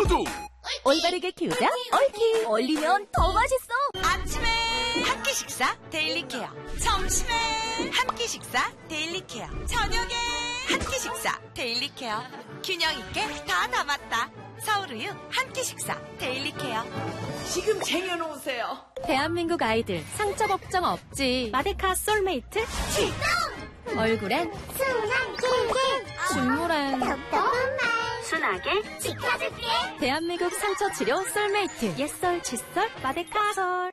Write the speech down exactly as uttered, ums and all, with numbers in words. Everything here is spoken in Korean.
두두. 올바르게 키우자 올키. 얼리면 더 맛있어. 아침에 한 끼 식사 데일리 케어, 점심에 한 끼 식사 데일리 케어, 저녁에 한 끼 식사 데일리 케어. 균형 있게 다 담았다. 서울우유 한 끼 식사 데일리 케어. 지금 쟁여놓으세요. 대한민국 아이들 상처 걱정 없지. 마데카 솔메이트 출동. 얼굴엔 순한 킹킹. 준물엔 답답한 말 순하게 지켜줄게. 대한민국 상처 치료 솔메이트. 옛설 칫솔 마데카 솔.